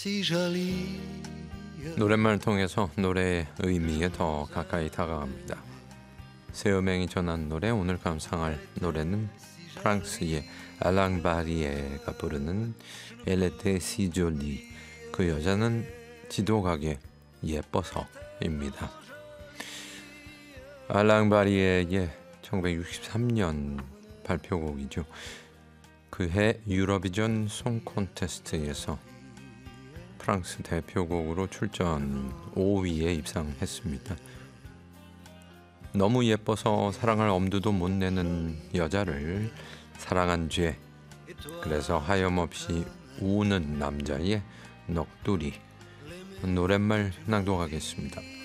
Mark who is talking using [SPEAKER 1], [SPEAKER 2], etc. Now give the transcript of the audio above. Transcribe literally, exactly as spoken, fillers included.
[SPEAKER 1] 노랫말을 통해서 노래의 의미에 더 가까이 다가갑니다. 새음행이 전한 노래, 오늘 감상할 노래는 프랑스의 알랑 바리에가 부르는 엘레테 시졸리, 그 여자는 지독하게 예뻐서입니다. 알랑 바리에의 천구백육십삼 년 발표곡이죠. 그해 유러비전 송 콘테스트에서 프랑스 대표곡으로 출전 오 위에 입상했습니다. 너무 예뻐서 사랑할 엄두도 못 내는 여자를 사랑한 죄, 그래서 하염없이 우는 남자의 넋두리, 노랫말 낭독하겠습니다.